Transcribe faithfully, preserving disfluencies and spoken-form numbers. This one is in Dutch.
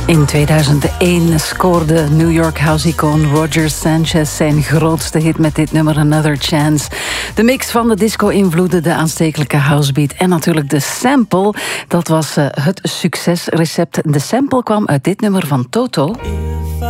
In tweeduizend één scoorde New York house-icoon Roger Sanchez zijn grootste hit met dit nummer Another Chance. De mix van de disco-invloeden, de aanstekelijke housebeat en natuurlijk de sample, dat was uh, het succesrecept. De sample kwam uit dit nummer van Toto.